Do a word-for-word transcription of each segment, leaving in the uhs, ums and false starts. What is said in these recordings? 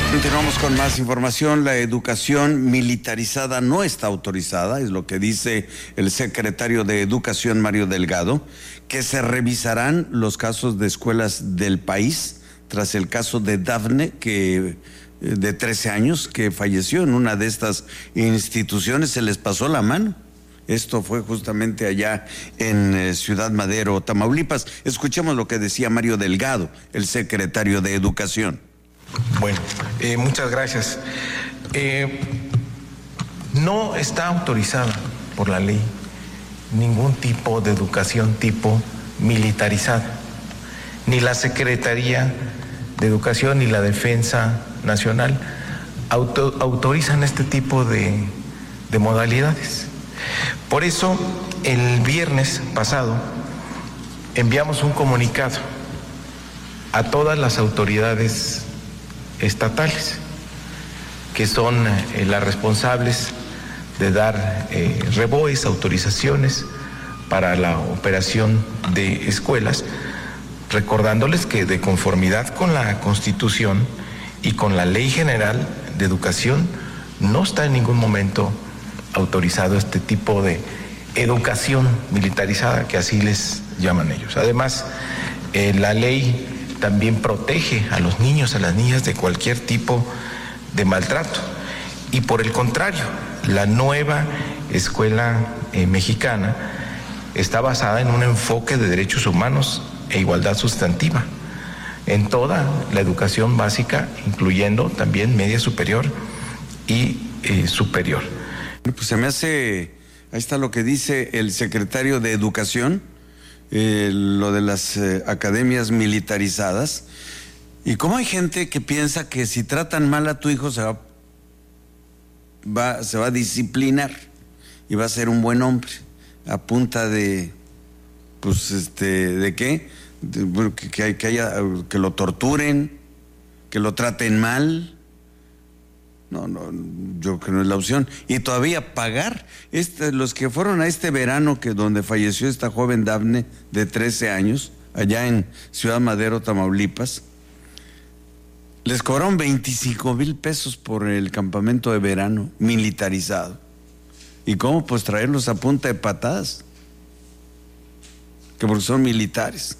Continuamos con más información. La educación militarizada no está autorizada, es lo que dice el secretario de Educación, Mario Delgado, que se revisarán los casos de escuelas del país tras el caso de Dafne, que de trece años, que falleció en una de estas instituciones, se les pasó la mano. Esto fue justamente allá en eh, Ciudad Madero, Tamaulipas. Escuchemos lo que decía Mario Delgado, el secretario de Educación. Bueno, eh, muchas gracias. Eh, no está autorizada por la ley ningún tipo de educación tipo militarizada. Ni la Secretaría de Educación ni la Defensa Nacional auto, autorizan este tipo de, de modalidades. Por eso, el viernes pasado enviamos un comunicado a todas las autoridades estatales, que son eh, las responsables de dar eh, reboes, autorizaciones para la operación de escuelas, recordándoles que de conformidad con la Constitución y con la Ley General de Educación no está en ningún momento autorizado este tipo de educación militarizada, que así les llaman ellos. Además, eh, la ley también protege a los niños, a las niñas de cualquier tipo de maltrato. Y por el contrario, la nueva escuela eh, mexicana está basada en un enfoque de derechos humanos e igualdad sustantiva en toda la educación básica, incluyendo también media superior y eh, superior. Pues se me hace, ahí está lo que dice el secretario de Educación, eh, lo de las eh, academias militarizadas, y cómo hay gente que piensa que si tratan mal a tu hijo se va, va, se va a disciplinar y va a ser un buen hombre, a punta de, pues este, ¿de qué? De, que, que, que haya, que lo torturen, que lo traten mal. No, no, yo creo que no es la opción. Y todavía pagar. Este, los que fueron a este verano que donde falleció esta joven Dafne de trece años, allá en Ciudad Madero, Tamaulipas, les cobraron veinticinco mil pesos por el campamento de verano militarizado. ¿Y cómo? Pues traerlos a punta de patadas, que porque son militares.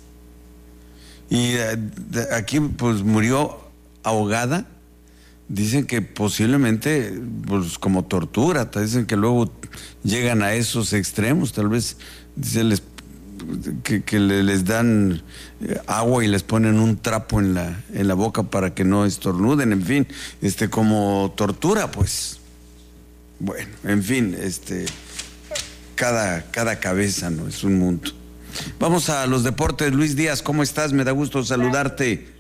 Y eh, aquí pues murió ahogada. Dicen que posiblemente, pues como tortura, dicen que luego llegan a esos extremos, tal vez dicen les, que, que les dan agua y les ponen un trapo en la, en la boca para que no estornuden, en fin, este como tortura, pues. Bueno, en fin, este, cada, cada cabeza, ¿no? Es un mundo. Vamos a los deportes. Luis Díaz, ¿cómo estás? Me da gusto saludarte.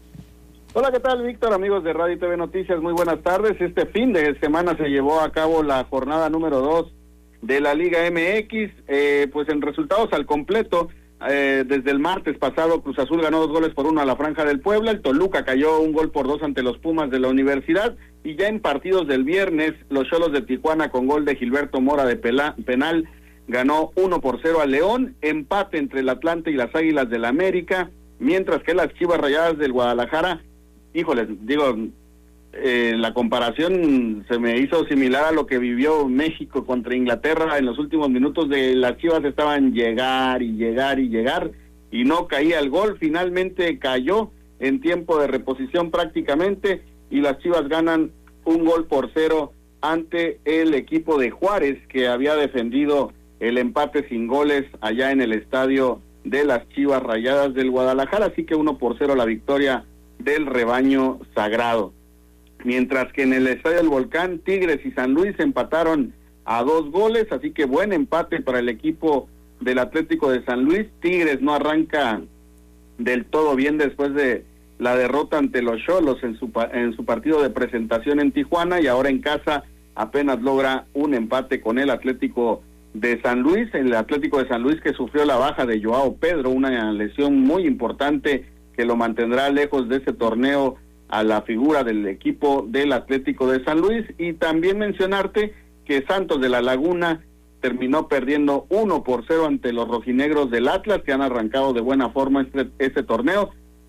Hola, ¿qué tal, Víctor? Amigos de Radio y T V Noticias, muy buenas tardes. Este fin de semana se llevó a cabo la jornada número dos de la Liga M X, eh, pues en resultados al completo, eh, desde el martes pasado Cruz Azul ganó dos goles por uno a la Franja del Puebla, el Toluca cayó un gol por dos ante los Pumas de la Universidad, y ya en partidos del viernes, los Xolos de Tijuana con gol de Gilberto Mora de pela, penal, ganó uno por cero al León, empate entre el Atlante y las Águilas del América, mientras que las Chivas Rayadas del Guadalajara, híjoles, digo, eh, la comparación se me hizo similar a lo que vivió México contra Inglaterra en los últimos minutos. De las Chivas estaban llegar y llegar y llegar y no caía el gol, finalmente cayó en tiempo de reposición prácticamente y las Chivas ganan un gol por cero ante el equipo de Juárez, que había defendido el empate sin goles allá en el estadio de las Chivas Rayadas del Guadalajara, así que uno por cero la victoria del rebaño sagrado. Mientras que en el estadio del Volcán, Tigres y San Luis empataron a dos goles, así que buen empate para el equipo del Atlético de San Luis. Tigres no arranca del todo bien después de la derrota ante los Xolos en su, en su partido de presentación en Tijuana, y ahora en casa apenas logra un empate con el Atlético de San Luis, el Atlético de San Luis que sufrió la baja de Joao Pedro, una lesión muy importante que lo mantendrá lejos de ese torneo a la figura del equipo del Atlético de San Luis. Y también mencionarte que Santos de la Laguna terminó perdiendo uno por cero ante los rojinegros del Atlas, que han arrancado de buena forma este, este torneo.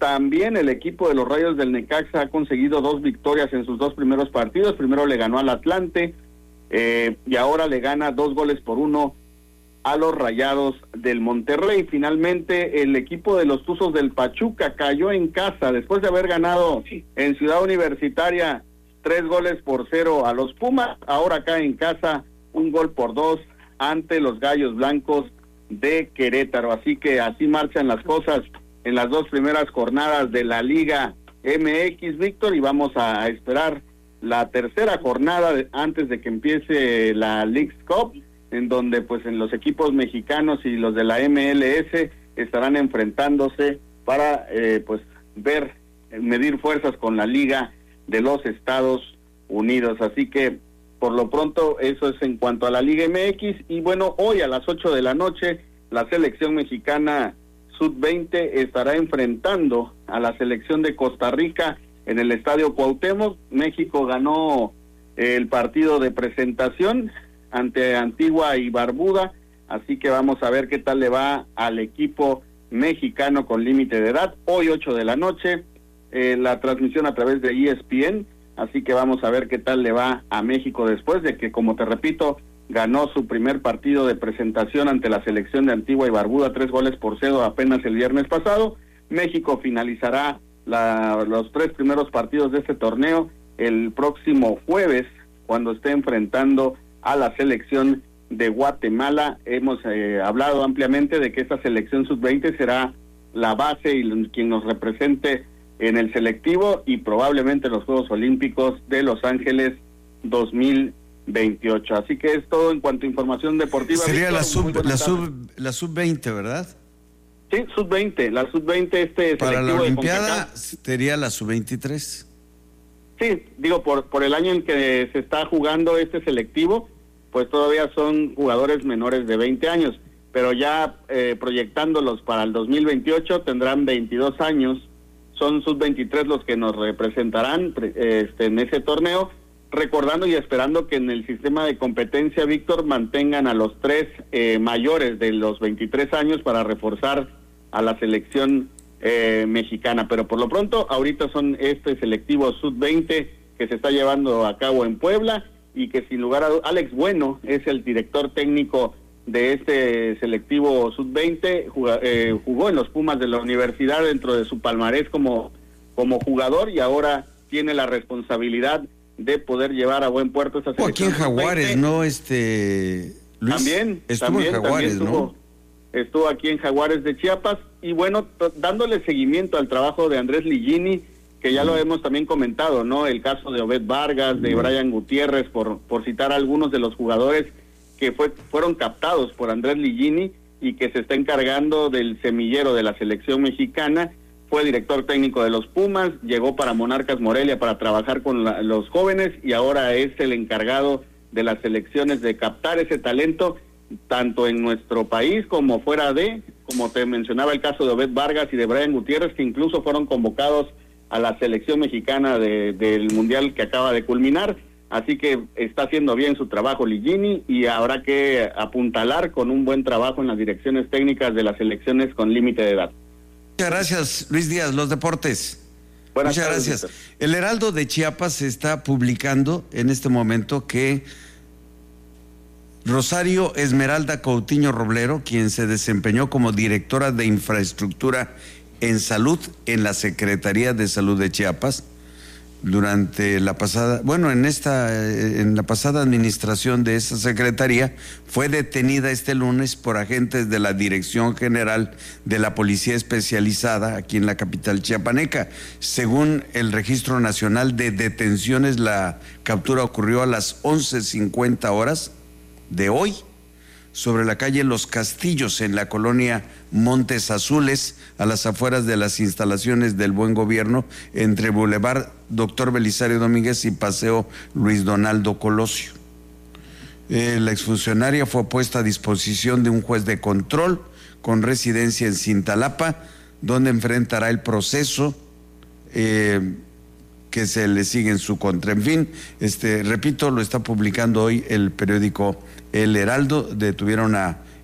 también el equipo de los Rayos del Necaxa ha conseguido dos victorias en sus dos primeros partidos. Primero le ganó al Atlante eh, y ahora le gana dos goles por uno a los Rayados del Monterrey. Finalmente el equipo de los Tuzos del Pachuca cayó en casa después de haber ganado en Ciudad Universitaria tres goles por cero a los Pumas. Ahora cae en casa un gol por dos ante los Gallos Blancos de Querétaro. Así que así marchan las cosas en las dos primeras jornadas de la Liga M X, Víctor, y vamos a esperar la tercera jornada de, antes de que empiece la Leagues Cup, en donde pues en los equipos mexicanos y los de la M L S estarán enfrentándose para eh, pues ver, medir fuerzas con la Liga de los Estados Unidos. Así que por lo pronto eso es en cuanto a la Liga M X. Y bueno, hoy a las ocho de la noche la selección mexicana sub veinte estará enfrentando a la selección de Costa Rica en el Estadio Cuauhtémoc. México ganó el partido de presentación ante Antigua y Barbuda, así que vamos a ver qué tal le va al equipo mexicano con límite de edad. Hoy ocho de la noche, eh, la transmisión a través de E S P N, así que vamos a ver qué tal le va a México después de que, como te repito, ganó su primer partido de presentación ante la selección de Antigua y Barbuda, tres goles por cero apenas el viernes pasado. México finalizará la, los tres primeros partidos de este torneo el próximo jueves, cuando esté enfrentando a la selección de Guatemala. Hemos eh, hablado ampliamente de que esta selección sub veinte será la base y quien nos represente en el selectivo y probablemente en los Juegos Olímpicos de Los Ángeles dos mil veintiocho. Así que es todo en cuanto a información deportiva. Sería Víctor, la sub la sub la sub veinte, ¿verdad? Sí, sub veinte, la sub veinte este para la selectivo Olimpiada sería la sub veintitrés. Sí, digo por por el año en que se está jugando este selectivo, pues todavía son jugadores menores de veinte años, pero ya eh, proyectándolos para el dos mil veintiocho tendrán veintidós años. Son sub veintitrés los que nos representarán este en ese torneo. Recordando y esperando que en el sistema de competencia, Víctor, mantengan a los tres eh, mayores de los veintitrés años para reforzar a la selección eh, mexicana. Pero por lo pronto, ahorita son este selectivo sub veinte que se está llevando a cabo en Puebla y que sin lugar a dudas, Alex Bueno es el director técnico de este selectivo sub veinte, jugó, eh, jugó en los Pumas de la universidad dentro de su palmarés como, como jugador y ahora tiene la responsabilidad de poder llevar a buen puerto esa selección. O aquí en Jaguares, ¿no? Este Luis también estuvo también, en Jaguares, también estuvo, ¿no? Estuvo aquí en Jaguares de Chiapas y bueno, t- dándole seguimiento al trabajo de Andrés Ligini, que ya mm. lo hemos también comentado, ¿no? El caso de Obed Vargas, de mm. Brian Gutiérrez, por por citar algunos de los jugadores que fue fueron captados por Andrés Ligini y que se está encargando del semillero de la selección mexicana. Fue director técnico de los Pumas, llegó para Monarcas Morelia para trabajar con la, los jóvenes y ahora es el encargado de las selecciones de captar ese talento, tanto en nuestro país como fuera de, como te mencionaba el caso de Obed Vargas y de Brian Gutiérrez, que incluso fueron convocados a la selección mexicana de, del Mundial que acaba de culminar. Así que está haciendo bien su trabajo Ligini y habrá que apuntalar con un buen trabajo en las direcciones técnicas de las selecciones con límite de edad. Muchas gracias, Luis Díaz, los deportes. Buenas Muchas tardes, gracias. Víctor. El Heraldo de Chiapas está publicando en este momento que Rosario Esmeralda Coutinho Roblero, quien se desempeñó como directora de infraestructura en salud en la Secretaría de Salud de Chiapas, durante la pasada, bueno, en esta, en la pasada administración de esa secretaría, fue detenida este lunes por agentes de la Dirección General de la Policía Especializada aquí en la capital chiapaneca. Según el Registro Nacional de Detenciones, la captura ocurrió a las once cincuenta horas de hoy sobre la calle Los Castillos, en la colonia Montes Azules, a las afueras de las instalaciones del Buen Gobierno, entre Boulevard Doctor Belisario Domínguez y Paseo Luis Donaldo Colosio. Eh, la exfuncionaria fue puesta a disposición de un juez de control con residencia en Cintalapa, donde enfrentará el proceso eh, que se le sigue en su contra. En fin, este, repito, lo está publicando hoy el periódico El Heraldo. Detuvieron a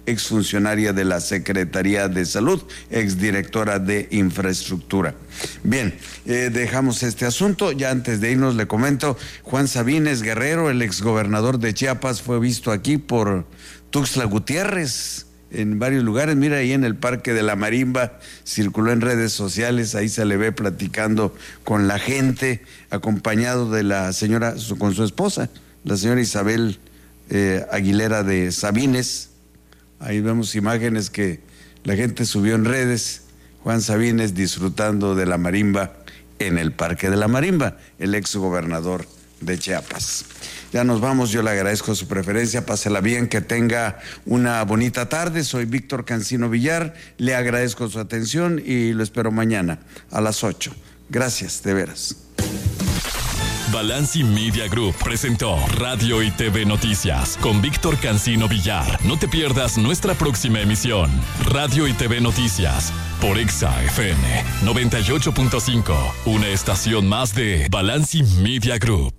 exfuncionaria de la Secretaría de Salud, exdirectora de Infraestructura. Bien, eh, dejamos este asunto. Ya antes de irnos le comento, Juan Sabines Guerrero, el exgobernador de Chiapas, fue visto aquí por Tuxtla Gutiérrez en varios lugares. Mira, ahí en el Parque de la Marimba, circuló en redes sociales, ahí se le ve platicando con la gente, acompañado de la señora, su, con su esposa, la señora Isabel eh, Aguilera de Sabines. Ahí vemos imágenes que la gente subió en redes. Juan Sabines disfrutando de la marimba en el Parque de la Marimba, el ex gobernador de Chiapas. Ya nos vamos, yo le agradezco su preferencia, pásela bien, que tenga una bonita tarde. Soy Víctor Cancino Villar, le agradezco su atención y lo espero mañana a las ocho. Gracias, de veras. Balanci Media Group presentó Radio y T V Noticias con Víctor Cancino Villar. No te pierdas nuestra próxima emisión. Radio y T V Noticias por Exa F M noventa y ocho punto cinco, una estación más de Balanci Media Group.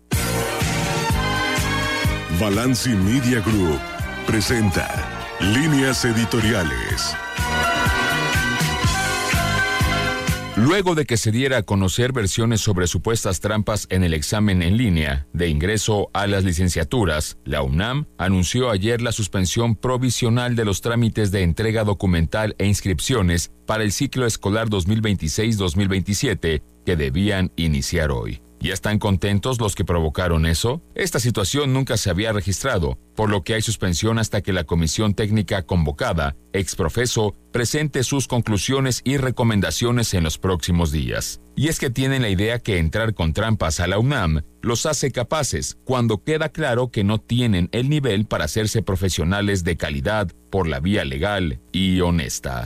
Balanci Media Group presenta Líneas Editoriales. Luego de que se diera a conocer versiones sobre supuestas trampas en el examen en línea de ingreso a las licenciaturas, la UNAM anunció ayer la suspensión provisional de los trámites de entrega documental e inscripciones para el ciclo escolar dos mil veintiséis dos mil veintisiete que debían iniciar hoy. ¿Ya están contentos los que provocaron eso? Esta situación nunca se había registrado, por lo que hay suspensión hasta que la comisión técnica convocada, exprofeso, presente sus conclusiones y recomendaciones en los próximos días. Y es que tienen la idea que entrar con trampas a la UNAM los hace capaces, cuando queda claro que no tienen el nivel para hacerse profesionales de calidad por la vía legal y honesta.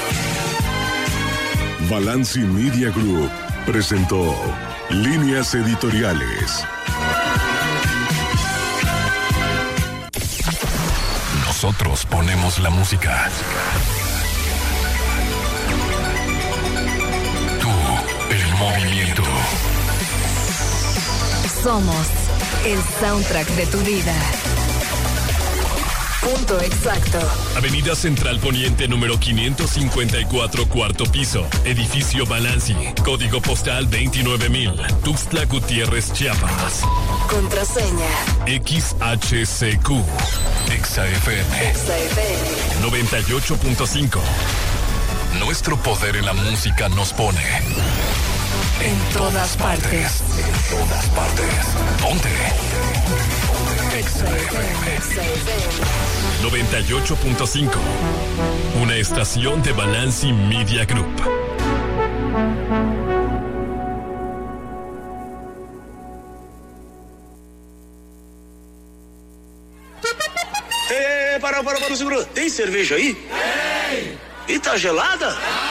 Balanci Media Group presentó Líneas Editoriales. Nosotros ponemos la música. Tú, el movimiento. Somos el soundtrack de tu vida. Punto exacto. Avenida Central Poniente número quinientos cincuenta y cuatro, cuarto piso. Edificio Balanci. Código postal veintinueve mil. Tuxtla Gutiérrez, Chiapas. Contraseña. X H C Q. Exa F M. Exa F M. noventa y ocho punto cinco. Nuestro poder en la música nos pone En todas partes. En todas partes. Ponte. Exa F M. noventa y ocho punto cinco. Una estación de Balanci Media Group. É, para, para, para, segura. Tem cerveja aí? Tem. E tá gelada?